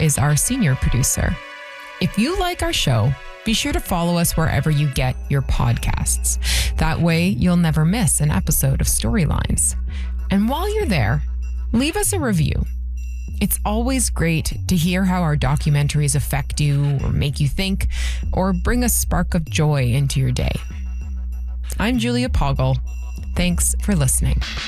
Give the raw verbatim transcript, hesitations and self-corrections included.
is our senior producer. If you like our show, be sure to follow us wherever you get your podcasts. That way, you'll never miss an episode of Storylines. And while you're there, leave us a review. It's always great to hear how our documentaries affect you or make you think or bring a spark of joy into your day. I'm Julia Poggle. Thanks for listening.